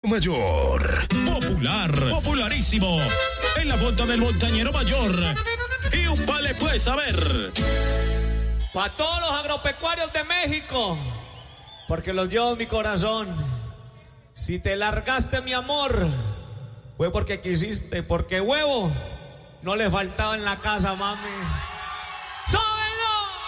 Mayor. Popular, popularísimo. En la fonda del Montañero Mayor. Y un vale pues a ver. Para todos los agropecuarios de México, porque los llevo en mi corazón. Si te largaste, mi amor, fue porque quisiste, porque huevo no le faltaba en la casa, mami. ¡Soy